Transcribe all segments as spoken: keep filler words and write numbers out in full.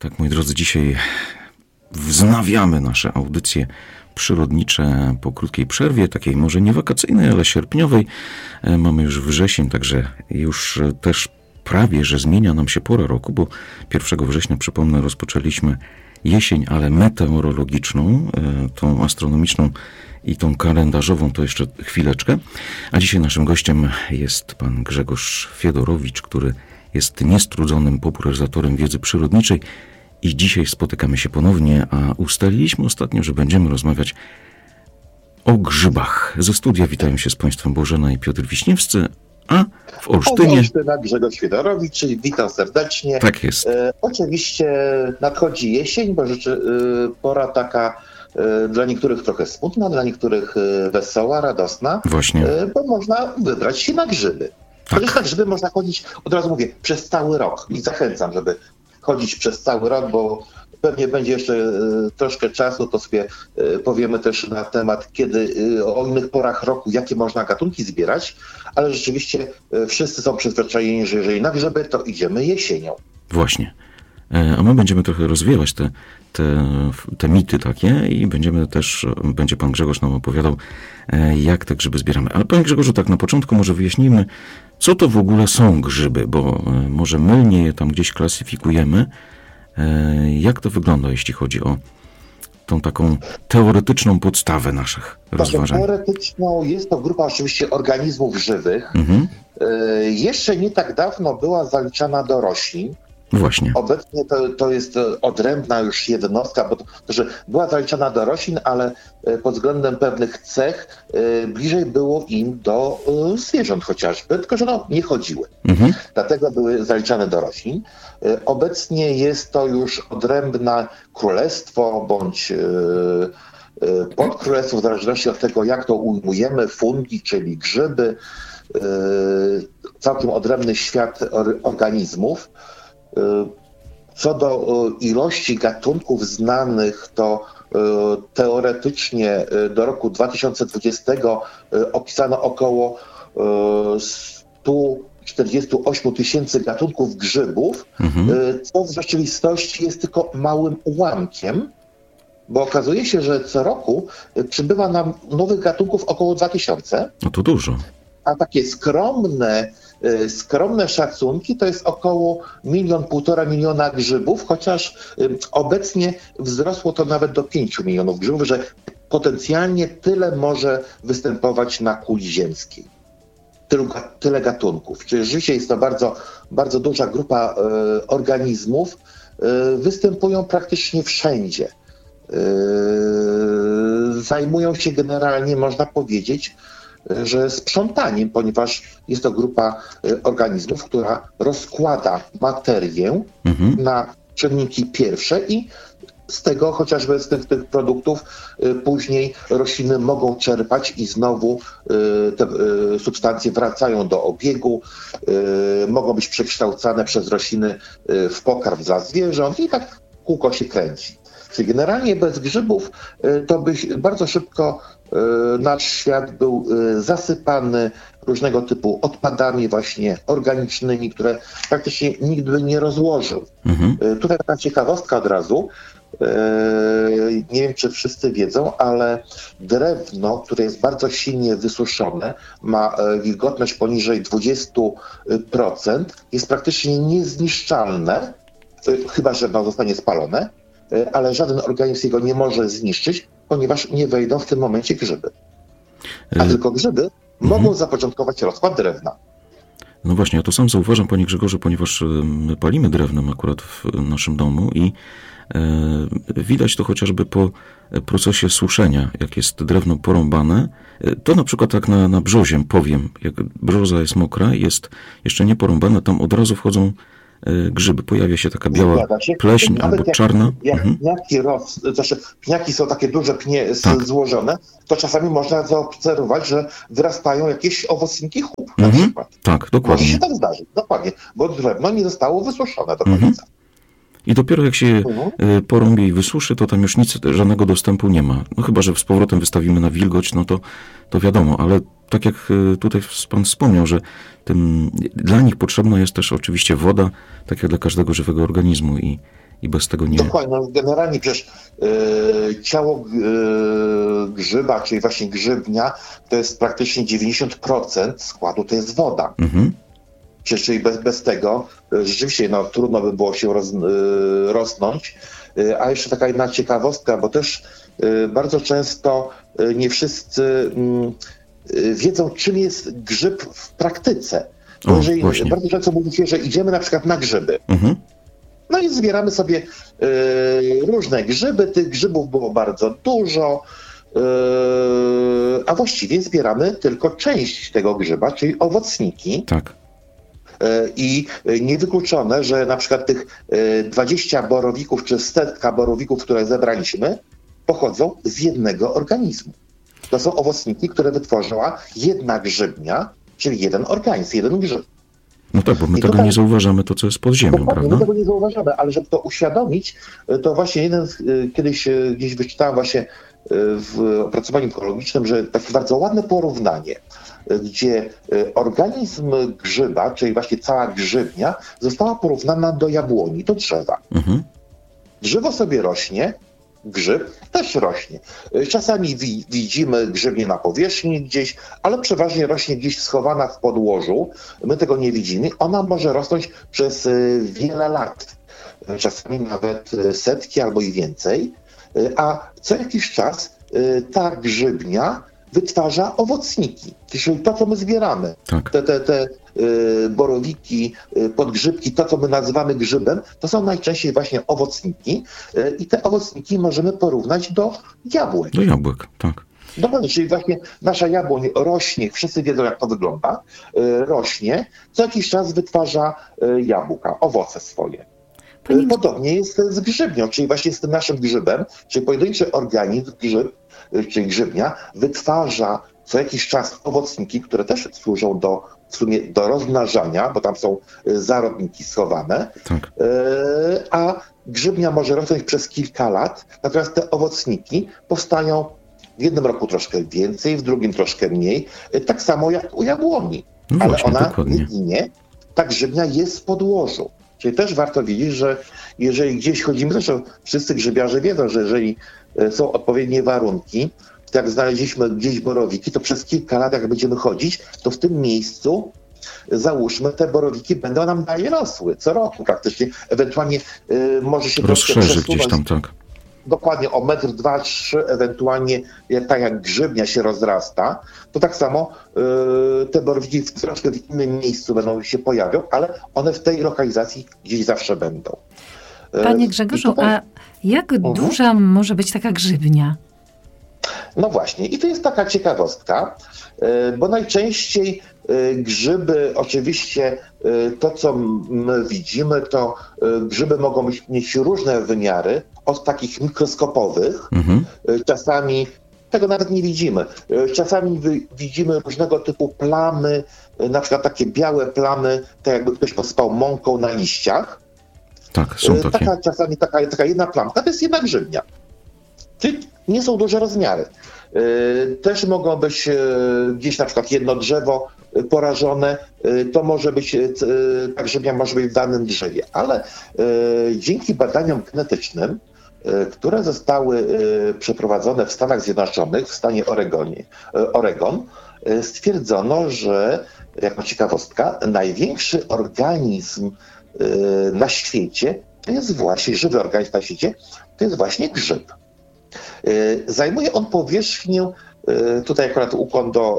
Tak, moi drodzy, dzisiaj wznawiamy nasze audycje przyrodnicze po krótkiej przerwie, takiej może nie wakacyjnej, ale sierpniowej. Mamy już wrzesień, także już też prawie, że zmienia nam się pora roku, bo pierwszego września, przypomnę, rozpoczęliśmy jesień, ale meteorologiczną, tą astronomiczną i tą kalendarzową to jeszcze chwileczkę. A dzisiaj naszym gościem jest pan Grzegorz Fiedorowicz, który jest niestrudzonym popularyzatorem wiedzy przyrodniczej i dzisiaj spotykamy się ponownie, a ustaliliśmy ostatnio, że będziemy rozmawiać o grzybach. Ze studia witają się z państwem Bożena i Piotr Wiśniewscy, a w Olsztynie... Olsztyna Grzegorz Fiedorowicz, witam serdecznie. Tak jest. E, oczywiście nadchodzi jesień, bo rzeczy, e, pora taka e, dla niektórych trochę smutna, dla niektórych e, wesoła, radosna. Właśnie. E, bo można wybrać się na grzyby. Tak. Chociaż na grzyby można chodzić, od razu mówię, przez cały rok. I zachęcam, żeby chodzić przez cały rok, bo pewnie będzie jeszcze e, troszkę czasu, to sobie e, powiemy też na temat, kiedy e, o innych porach roku, jakie można gatunki zbierać, ale rzeczywiście e, wszyscy są przyzwyczajeni, że jeżeli na grzyby, to idziemy jesienią. Właśnie. A my będziemy trochę rozwiewać te, te, te mity takie i będziemy też, będzie pan Grzegorz nam opowiadał, jak te grzyby zbieramy. Ale panie Grzegorzu, tak na początku może wyjaśnijmy, co to w ogóle są grzyby, bo może mylnie je tam gdzieś klasyfikujemy. Jak to wygląda, jeśli chodzi o tą taką teoretyczną podstawę naszych rozważań? Teoretyczną jest to grupa oczywiście organizmów żywych. Mhm. Jeszcze nie tak dawno była zaliczana do roślin. Właśnie. Obecnie to, to jest odrębna już jednostka, bo to, że była zaliczana do roślin, ale pod względem pewnych cech bliżej było im do zwierząt chociażby, tylko że no, nie chodziły. Mhm. Dlatego były zaliczane do roślin. Obecnie jest to już odrębne królestwo bądź podkrólestwo, w zależności od tego, jak to ujmujemy, fungi, czyli grzyby, całkiem odrębny świat organizmów. Co do ilości gatunków znanych, to teoretycznie do roku dwa tysiące dwudziestego opisano około sto czterdzieści osiem tysięcy gatunków grzybów, mhm. co w rzeczywistości jest tylko małym ułamkiem, bo okazuje się, że co roku przybywa nam nowych gatunków około dwa tysiące. No to dużo. A takie skromne, skromne szacunki to jest około milion, półtora miliona grzybów, chociaż obecnie wzrosło to nawet do pięciu milionów grzybów, że potencjalnie tyle może występować na kuli ziemskiej. Tyle, tyle gatunków. Czyli rzeczywiście jest to bardzo, bardzo duża grupa e, organizmów. E, występują praktycznie wszędzie. E, zajmują się generalnie, można powiedzieć, że sprzątaniem, ponieważ jest to grupa organizmów, która rozkłada materię mhm. na czynniki pierwsze i z tego, chociażby z tych, tych produktów, później rośliny mogą czerpać i znowu te substancje wracają do obiegu, mogą być przekształcane przez rośliny w pokarm dla zwierząt i tak kółko się kręci. Czyli generalnie bez grzybów to by bardzo szybko nasz świat był zasypany różnego typu odpadami właśnie organicznymi, które praktycznie nikt by nie rozłożył. Mhm. Tutaj taka ciekawostka od razu. Nie wiem, czy wszyscy wiedzą, ale drewno, które jest bardzo silnie wysuszone, ma wilgotność poniżej dwadzieścia procent, jest praktycznie niezniszczalne, chyba że no, zostanie spalone, ale żaden organizm jego nie może zniszczyć, ponieważ nie wejdą w tym momencie grzyby. A y- tylko grzyby y- mogą y- zapoczątkować rozkład drewna. No właśnie, ja to sam zauważam, panie Grzegorzu, ponieważ my palimy drewnem akurat w naszym domu i e, widać to chociażby po procesie suszenia, jak jest drewno porąbane. To na przykład tak na, na brzozie powiem, jak brzoza jest mokra, jest jeszcze nie porąbana, tam od razu wchodzą grzyby. Pojawia się taka biała pleśń Nawet albo jak, czarna. Jak mhm. pniaki, roz, znaczy pniaki są takie duże pnie tak. złożone, to czasami można zaobserwować, że wyrastają jakieś owocniki chłop na mhm. przykład. Tak, dokładnie. Może się tak zdarzyć, dokładnie, bo drewno nie zostało wysuszone do końca. Mhm. I dopiero jak się Mhm. porąbie i wysuszy, to tam już nic, żadnego dostępu nie ma. No chyba, że z powrotem wystawimy na wilgoć, no to, to wiadomo, ale tak jak tutaj pan wspomniał, że tym, dla nich potrzebna jest też oczywiście woda, tak jak dla każdego żywego organizmu i, i bez tego nie... Dokładnie, no generalnie przecież yy, ciało yy, grzyba, czyli właśnie grzybnia, to jest praktycznie dziewięćdziesiąt procent składu, to jest woda. Mhm. Czyli bez, bez tego y, rzeczywiście no, trudno by było się roz, y, rosnąć. Y, a jeszcze taka jedna ciekawostka, bo też y, bardzo często y, nie wszyscy y, y, wiedzą, czym jest grzyb w praktyce. Bo O, jeżeli właśnie. bardzo często mówi się, że idziemy na przykład na grzyby. Mhm. No i zbieramy sobie y, różne grzyby. Tych grzybów było bardzo dużo. y, A właściwie zbieramy tylko część tego grzyba, czyli owocniki. Tak. I niewykluczone, że na przykład tych dwadzieścia borowików czy setka borowików, które zebraliśmy, pochodzą z jednego organizmu. To są owocniki, które wytworzyła jedna grzybnia, czyli jeden organizm, jeden grzyb. No tak, bo my I tego tutaj- nie zauważamy, to co jest pod ziemią, Dokładnie, my prawda? tego nie zauważamy, ale żeby to uświadomić, to właśnie jeden, z- kiedyś e, gdzieś wyczytałem właśnie e, w opracowaniu ekologicznym, że takie bardzo ładne porównanie, e, gdzie e, organizm grzyba, czyli właśnie cała grzybnia, została porównana do jabłoni, do drzewa. Mhm. Drzewo sobie rośnie, grzyb też rośnie. E, Czasami wi- widzimy grzybnię na powierzchni gdzieś, ale przeważnie rośnie gdzieś schowana w podłożu. My tego nie widzimy. Ona może rosnąć przez e, wiele lat. E, Czasami nawet e, setki albo i więcej. E, A co jakiś czas e, ta grzybnia wytwarza owocniki, czyli to, co my zbieramy. Tak. Te, te, te y, borowiki, y, podgrzybki, to, co my nazywamy grzybem, to są najczęściej właśnie owocniki y, i te owocniki możemy porównać do jabłek. Do jabłek, tak. Dokładnie, czyli właśnie nasza jabłoń rośnie, wszyscy wiedzą, jak to wygląda, y, rośnie, co jakiś czas wytwarza y, jabłka, owoce swoje. Panie- Podobnie jest z grzybnią, czyli właśnie z tym naszym grzybem, czyli pojedynczy organizm, grzyb, czyli grzybnia, wytwarza co jakiś czas owocniki, które też służą do, w sumie do rozmnażania, bo tam są y, zarodniki schowane, Tak. y, a grzybnia może rosnąć przez kilka lat, natomiast te owocniki powstają w jednym roku troszkę więcej, w drugim troszkę mniej, y, tak samo jak u jabłoni. No Ale właśnie, ona dokładnie. nie ginie, ta grzybnia jest w podłożu. Czyli też warto wiedzieć, że jeżeli gdzieś chodzimy, zresztą wszyscy grzybiarze wiedzą, że jeżeli e, są odpowiednie warunki, to jak znaleźliśmy gdzieś borowiki, to przez kilka lat jak będziemy chodzić, to w tym miejscu e, załóżmy te borowiki będą nam dalej rosły co roku praktycznie. Ewentualnie e, może się troszkę Rozszerzy gdzieś przesunąć tam, tak. dokładnie o metr, dwa, trzy, ewentualnie jak, tak jak grzybnia się rozrasta, to tak samo y, te borowiki w troszkę w innym miejscu będą się pojawią, ale one w tej lokalizacji gdzieś zawsze będą. Y, Panie i Grzegorzu, tutaj- a jak Mhm. duża może być taka grzybnia? No właśnie, i to jest taka ciekawostka, y, bo najczęściej y, grzyby, oczywiście y, to, co my widzimy, to y, grzyby mogą mieć, mieć różne wymiary, od takich mikroskopowych, Mhm. y, czasami tego nawet nie widzimy. Y, Czasami wy- widzimy różnego typu plamy, y, na przykład takie białe plamy, tak jakby ktoś posypał mąką na liściach. Tak, są Y, takie. Taka, czasami taka, taka jedna plamka, to jest jedna grzybnia. Czyli nie są duże rozmiary. Y, Też mogą być y, gdzieś na przykład jedno drzewo y, porażone, y, to może być, y, c- y, ta grzybnia może być w danym drzewie, ale y, dzięki badaniom genetycznym, y, które zostały y, przeprowadzone w Stanach Zjednoczonych, w stanie Oregonie, y, Oregon, y, stwierdzono, że jako ciekawostka, największy organizm y, na świecie to jest właśnie, żywy organizm na świecie, to jest właśnie grzyb. Y, Zajmuje on powierzchnię, y, tutaj akurat ukłon do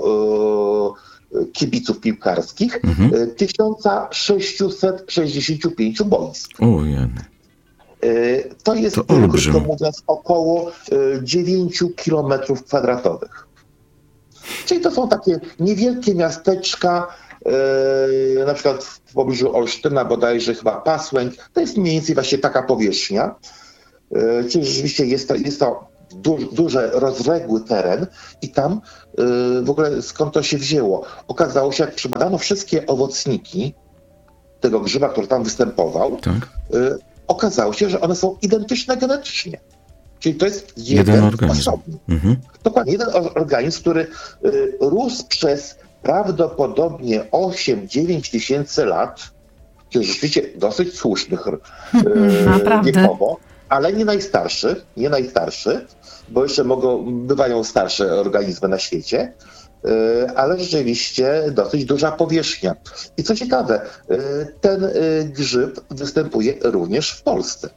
y, kibiców piłkarskich, Mhm. y, tysiąc sześćset sześćdziesiąt pięć boisk. O, jeny. Y, To jest, To y, olbrzym. krótko mówiąc, około y, dziewięć kilometrów kwadratowych. Czyli to są takie niewielkie miasteczka, y, na przykład w pobliżu Olsztyna, bodajże chyba Pasłęk. To jest mniej więcej właśnie taka powierzchnia. Y, Czyli rzeczywiście jest to, jest to du, duże, rozległy teren i tam y, w ogóle skąd to się wzięło? Okazało się, jak przebadano wszystkie owocniki tego grzyba, który tam występował, Tak. y, okazało się, że one są identyczne genetycznie. Czyli to jest jeden, jeden organizm. Osobny. Mhm. Dokładnie, jeden organizm, który y, rósł przez prawdopodobnie osiem dziewięć tysięcy lat, czyli rzeczywiście dosyć słusznych y, wiekowo, ale nie najstarszy, nie najstarszy, bo jeszcze mogą, bywają starsze organizmy na świecie, y, ale rzeczywiście dosyć duża powierzchnia. I co ciekawe, y, ten y, grzyb występuje również w Polsce.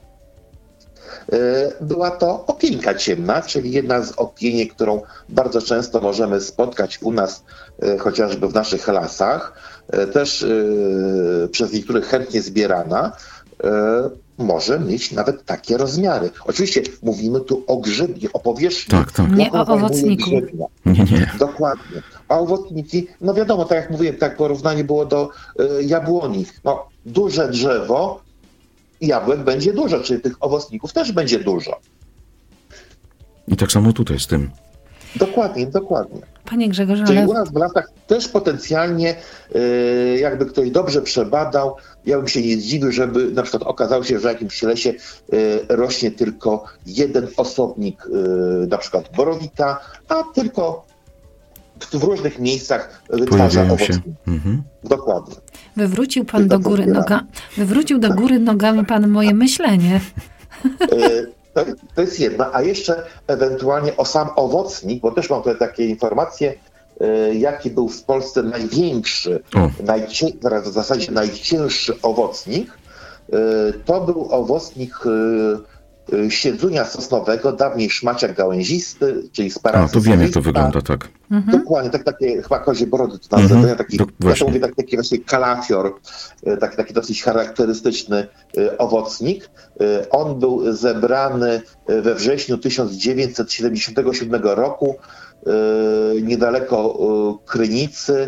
Była to opienka ciemna, czyli jedna z opieniek, którą bardzo często możemy spotkać u nas, chociażby w naszych lasach, też przez niektórych chętnie zbierana, może mieć nawet takie rozmiary. Oczywiście mówimy tu o grzybie, o powierzchni. Tak, tak. Nie o owocniku. Nie, nie. Dokładnie. A owocniki, no wiadomo, tak jak mówiłem, tak porównanie było do jabłoni. No, duże drzewo, jabłek będzie dużo, czyli tych owocników też będzie dużo. I tak samo tutaj z tym. Dokładnie, dokładnie. Panie Grzegorzu, czyli ale... u nas w lasach też potencjalnie, yy, jakby ktoś dobrze przebadał, ja bym się nie zdziwił, żeby na przykład okazało się, że w jakimś lesie yy, rośnie tylko jeden osobnik, yy, na przykład borowika, a tylko w różnych miejscach wytwarza owocniki. Mhm. Dokładnie. Wywrócił pan do góry noga... Wywrócił do góry nogami pan moje myślenie. To, to jest jedno, a jeszcze ewentualnie o sam owocnik, bo też mam tutaj takie informacje, jaki był w Polsce największy, najcie, w zasadzie najcięższy owocnik. To był owocnik siedzunia sosnowego, dawniej szmaciak gałęzisty, czyli Sparaxis. A, to wiem, jak to wygląda, tak. Mhm. Dokładnie, tak, takie chyba kozie brody to nazywają, mhm. taki, Do, ja to mówię, tak, taki właśnie kalafior, tak, taki dosyć charakterystyczny owocnik. On był zebrany we wrześniu tysiąc dziewięćset siedemdziesiątego siódmego roku niedaleko Krynicy,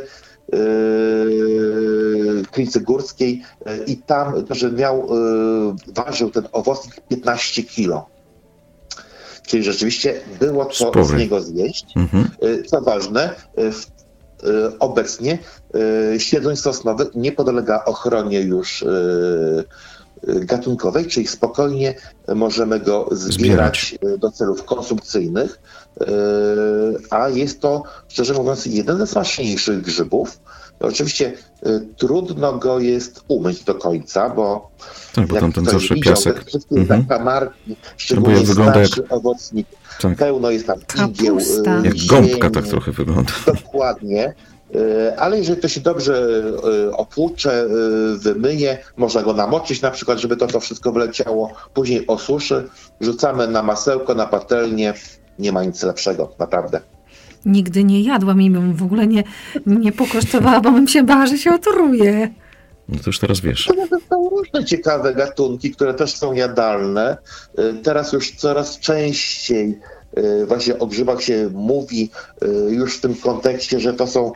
Krynicy Górskiej i tam, że miał, ważył ten owocnik piętnaście kilo. Czyli rzeczywiście było co Spory. z niego zjeść. Mhm. Co ważne, w, obecnie siedzoń sosnowy nie podlega ochronie już gatunkowej, czyli spokojnie możemy go zbierać, zbierać. do celów konsumpcyjnych, a jest to, szczerze mówiąc, jeden ze smaczniejszych grzybów. Oczywiście trudno go jest umyć do końca, bo tak, bo tam ten zawsze widział, piasek. Wszystkie mhm. zakamarki, szczególnie no wygląda jak owocnik, tak. pełno jest tam igieł. Jak gąbka tak trochę wygląda. Dokładnie. Ale jeżeli to się dobrze opłucze, wymyje, można go namoczyć na przykład, żeby to, to wszystko wleciało, później osuszy, rzucamy na masełko, na patelnię, nie ma nic lepszego, naprawdę. Nigdy nie jadłam i bym w ogóle nie, nie pokosztowała, bo bym się bała, że się otruje. No to już teraz wiesz. To są różne ciekawe gatunki, które też są jadalne. Teraz już coraz częściej właśnie o grzybach się mówi już w tym kontekście, że to są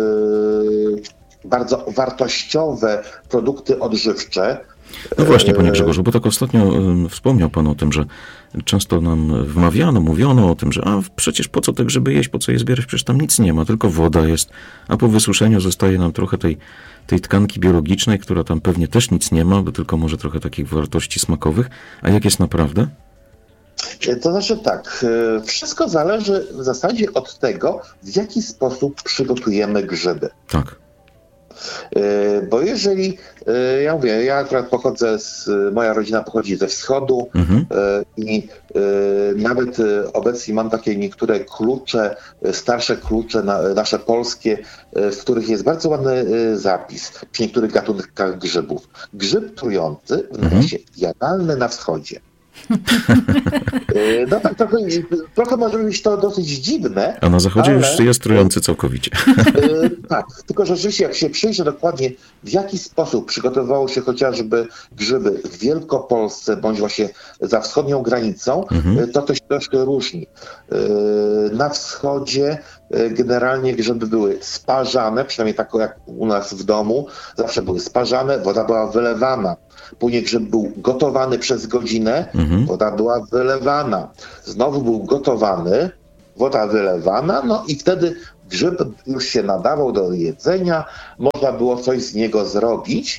bardzo wartościowe produkty odżywcze. No właśnie, panie Grzegorzu, bo tak ostatnio wspomniał pan o tym, że często nam wmawiano, mówiono o tym, że a przecież po co te grzyby jeść, po co je zbierać, przecież tam nic nie ma, tylko woda jest, a po wysuszeniu zostaje nam trochę tej, tej tkanki biologicznej, która tam pewnie też nic nie ma, bo tylko może trochę takich wartości smakowych. A jak jest naprawdę? To znaczy tak, wszystko zależy w zasadzie od tego, w jaki sposób przygotujemy grzyby. Tak. Bo jeżeli, ja mówię, ja akurat pochodzę z, moja rodzina pochodzi ze wschodu mhm. i nawet obecnie mam takie niektóre klucze, starsze klucze nasze polskie, w których jest bardzo ładny zapis przy niektórych gatunkach grzybów. Grzyb trujący w lesie, mhm. jadalny na wschodzie. No tak, trochę, trochę może być to dosyć dziwne. A na zachodzie ale... już jest trujący całkowicie. Tak, tylko że rzeczywiście jak się przyjrzy dokładnie, w jaki sposób przygotowywało się chociażby grzyby w Wielkopolsce, bądź właśnie za wschodnią granicą, mhm. to to się troszkę różni. Na wschodzie generalnie grzyby były sparzane, przynajmniej tak jak u nas w domu, zawsze były sparzane, woda była wylewana. Później grzyb był gotowany przez godzinę, mhm. woda była wylewana. Znowu był gotowany, woda wylewana, no i wtedy grzyb już się nadawał do jedzenia, można było coś z niego zrobić.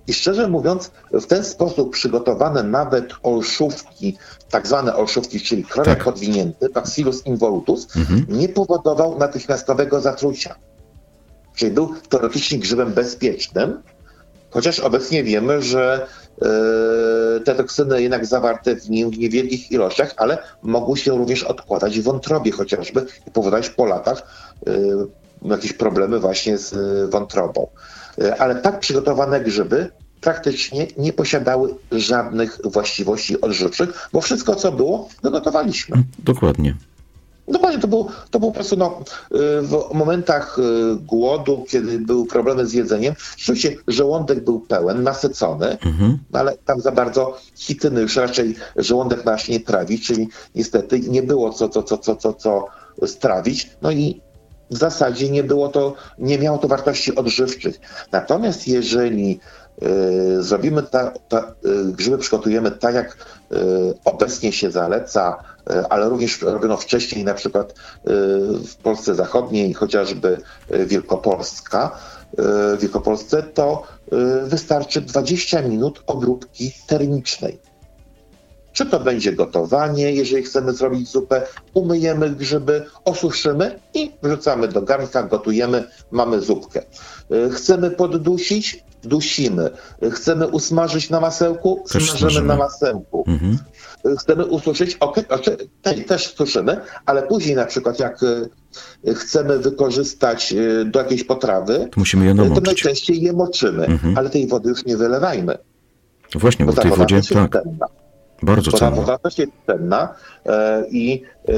I szczerze mówiąc, w ten sposób przygotowane nawet olszówki, tak zwane olszówki, czyli krowek tak. podwinięty, Bacillus involutus, mhm. nie powodował natychmiastowego zatrucia. Czyli był teoretycznie grzybem bezpiecznym, chociaż obecnie wiemy, że yy, te toksyny jednak zawarte w nim w niewielkich ilościach, ale mogły się również odkładać w wątrobie chociażby i powodować po latach yy, jakieś problemy właśnie z yy, wątrobą. Yy, ale tak przygotowane grzyby praktycznie nie posiadały żadnych właściwości odżywczych, bo wszystko, co było, dogotowaliśmy. Dokładnie. Dokładnie, to było, to było po prostu no, w momentach głodu, kiedy były problemy z jedzeniem, rzeczywiście żołądek był pełen, nasycony, mhm. ale tam za bardzo chityny już raczej żołądek nasz nie trawi, czyli niestety nie było co, co, co, co, co, co strawić, no i w zasadzie nie było to, nie miało to wartości odżywczych. Natomiast jeżeli y, zrobimy ta, ta, y, grzyby przygotujemy tak, jak y, obecnie się zaleca, y, ale również robiono wcześniej, na przykład y, w Polsce Zachodniej, chociażby y, Wielkopolska, y, w Wielkopolsce, to y, wystarczy dwadzieścia minut obróbki termicznej. Czy to będzie gotowanie, jeżeli chcemy zrobić zupę, umyjemy grzyby, osuszymy i wrzucamy do garnka, gotujemy, mamy zupkę. Chcemy poddusić, dusimy. Chcemy usmażyć na masełku, smażymy na masełku. Mhm. Chcemy ususzyć, ok, też suszymy, ale później na przykład jak chcemy wykorzystać do jakiejś potrawy, to musimy je namoczyć. To najczęściej je moczymy, mhm. ale tej wody już nie wylewajmy. Właśnie, bo, bo w tej wodzie tak. Cenna. Bardzo Bo ta cenna. woda też jest cenna e, i e,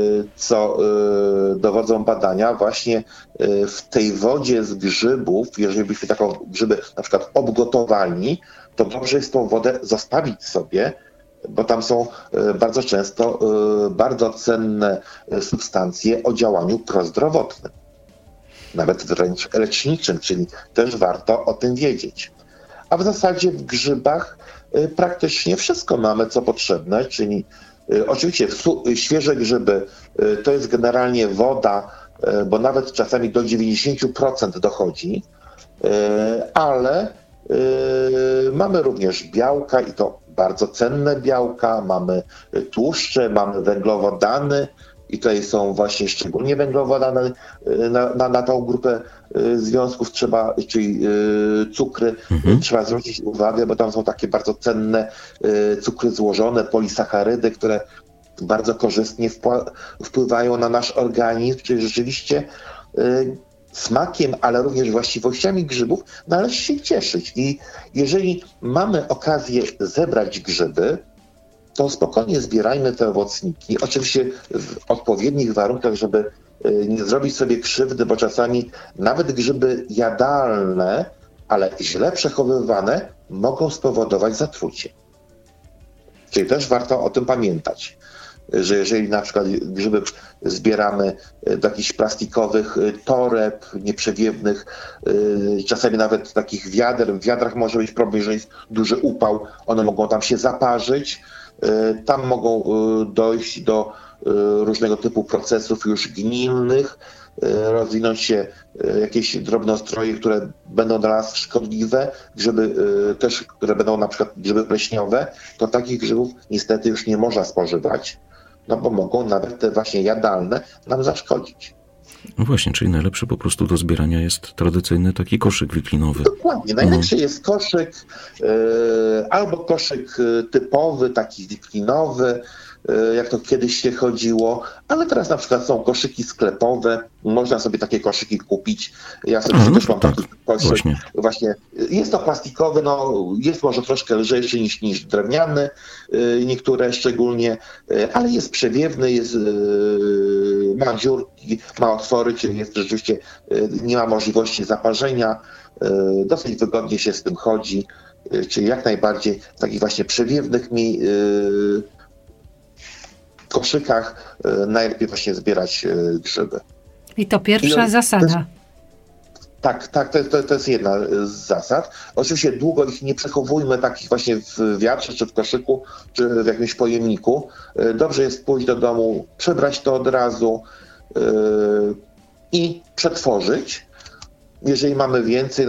co e, dowodzą badania, właśnie e, w tej wodzie z grzybów, jeżeli byśmy taką grzyby na przykład obgotowali, to dobrze jest tą wodę zostawić sobie, bo tam są e, bardzo często e, bardzo cenne substancje o działaniu prozdrowotnym, nawet wręcz leczniczym, czyli też warto o tym wiedzieć. A w zasadzie w grzybach praktycznie wszystko mamy, co potrzebne, czyli y, oczywiście su- świeże grzyby y, to jest generalnie woda, y, bo nawet czasami do dziewięćdziesiąt procent dochodzi, y, ale y, mamy również białka i to bardzo cenne białka, mamy tłuszcze, mamy węglowodany i tutaj są właśnie szczególnie węglowodany na, na, na tą grupę związków trzeba, czyli cukry, mhm. trzeba zwrócić uwagę, bo tam są takie bardzo cenne cukry złożone, polisacharydy, które bardzo korzystnie wpła- wpływają na nasz organizm, czyli rzeczywiście smakiem, ale również właściwościami grzybów należy się cieszyć. I jeżeli mamy okazję zebrać grzyby, to spokojnie zbierajmy te owocniki. Oczywiście w odpowiednich warunkach, żeby nie zrobić sobie krzywdy, bo czasami nawet grzyby jadalne, ale źle przechowywane, mogą spowodować zatrucie. Czyli też warto o tym pamiętać, że jeżeli na przykład grzyby zbieramy do jakichś plastikowych toreb nieprzewiewnych, czasami nawet takich wiader, w wiadrach może być problem, jeżeli jest duży upał, one mogą tam się zaparzyć, tam mogą dojść do różnego typu procesów już gnilnych, rozwinąć się jakieś drobnostroje, które będą dla nas szkodliwe, grzyby też, które będą na przykład grzyby pleśniowe, to takich grzybów niestety już nie można spożywać, no bo mogą nawet te właśnie jadalne nam zaszkodzić. No właśnie, czyli najlepszy po prostu do zbierania jest tradycyjny taki koszyk wiklinowy. Dokładnie, najlepszy mhm. jest koszyk y, albo koszyk typowy, taki wiklinowy, y, jak to kiedyś się chodziło, ale teraz na przykład są koszyki sklepowe, można sobie takie koszyki kupić. Ja sobie A, no też mam tak. taki koszyk. Właśnie. Właśnie. Jest to plastikowy, no, jest może troszkę lżejszy niż, niż drewniany, y, niektóre szczególnie, y, ale jest przewiewny, jest, y, ma dziurki, ma otwory, czyli jest rzeczywiście, y, nie ma możliwości zaparzenia, y, dosyć wygodnie się z tym chodzi, y, czyli jak najbardziej w takich właśnie przewiewnych mi, y, koszykach y, najlepiej właśnie zbierać y, grzyby. I to pierwsza I, zasada. To jest, tak, tak, to, to, to jest jedna z zasad. Oczywiście długo ich nie przechowujmy takich właśnie w wiatrze, czy w koszyku, czy w jakimś pojemniku. Y, dobrze jest pójść do domu, przebrać to od razu y, i przetworzyć. Jeżeli mamy więcej,